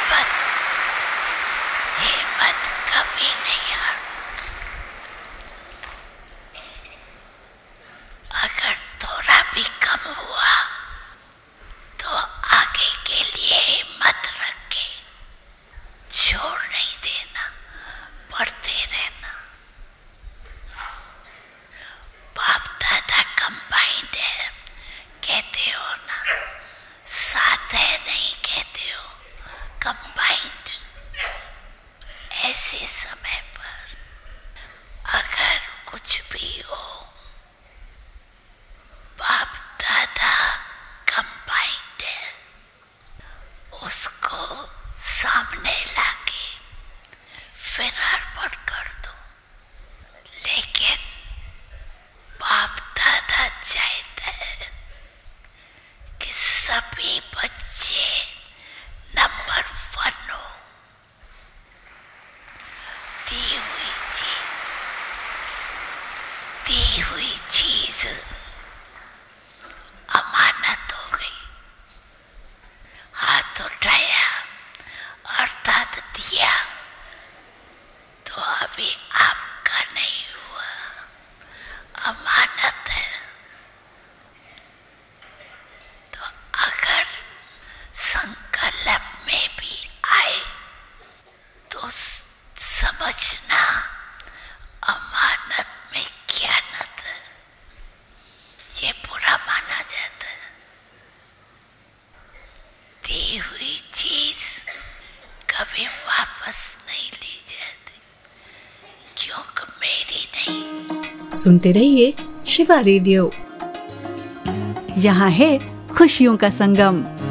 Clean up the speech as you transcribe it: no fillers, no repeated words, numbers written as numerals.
हिम्मत कभी नहीं हार। अगर थोड़ा भी कम हुआ तो आगे के लिए हिम्मत रख के छोड़ नहीं देना, पढ़ते रहना। बाप दादा कंबाइंड है कहते हो ना, साथ है नहीं कहते हो, कंबाइंड। ऐसे समय पर अगर कुछ भी हो, बाप दादा कंबाइंड है, उसको सामने लाके फिर अर्पण कर दो। लेकिन बाप दादा चाहते हैं कि सभी बच्चे नंबर 1 हो। दी हुई चीज अमानत हो गई। हाथ उठाया अर्थात दिया, तो अभी आपका नहीं हुआ, अमानत है। तो अगर संकल्प में भी आए तो समझना अमानत में ज्ञानत है, ये बुरा माना जाता है। दी हुई चीज कभी वापस नहीं ली जाती, क्योंकि मेरी नहीं। सुनते रहिए शिवा रेडियो, यहाँ है खुशियों का संगम।